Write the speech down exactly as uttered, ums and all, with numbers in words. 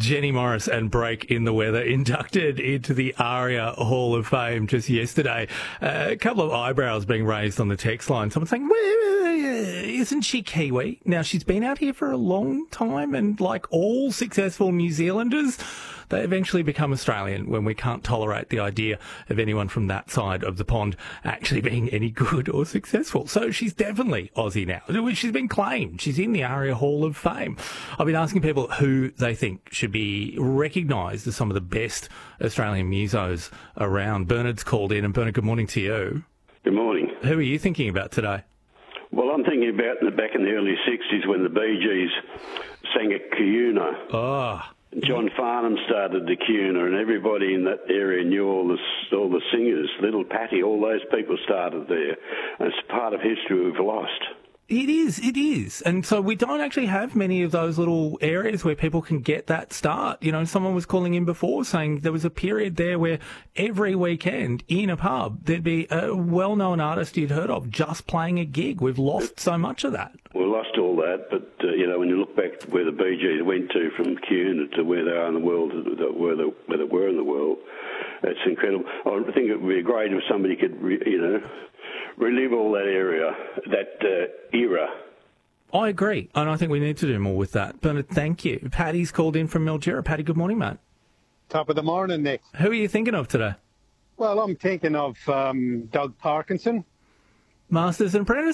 Jenny Morris and Break in the Weather inducted into the ARIA Hall of Fame just yesterday. Uh, a couple of eyebrows being raised on the text line. Someone saying, well, isn't she Kiwi? Now, she's been out here for a long time, and like all successful New Zealanders, they eventually become Australian when we can't tolerate the idea of anyone from that side of the pond actually being any good or successful. So she's definitely Aussie now. She's been claimed. She's in the ARIA Hall of Fame. I've been asking people who they think should be recognised as some of the best Australian musos around. Bernard's called in, and Bernard, good morning to you. Good morning. Who are you thinking about today? Well, I'm thinking about the, back in the early sixties when the Bee Gees sang at Cuyuna. Oh. John Farnham started the Cuyuna, and everybody in that area knew all the, all the singers. Little Patty, all those people started there. And it's part of history we've lost. It is, it is. And so we don't actually have many of those little areas where people can get that start. You know, someone was calling in before saying there was a period there where every weekend in a pub there'd be a well-known artist you'd heard of just playing a gig. We've lost so much of that. We lost all that, but, uh, you know, when you look back where the Bee Gees went to from Cuyuna to where they are in the world, where they, where they were in the world, it's incredible. I think it would be great if somebody could, you know, relive all that area, that uh, era. I agree, and I think we need to do more with that. Bernard, thank you. Paddy's called in from Mildura. Paddy, good morning, mate. Top of the morning, Nick. Who are you thinking of today? Well, I'm thinking of um, Doug Parkinson. Masters and Apprentice?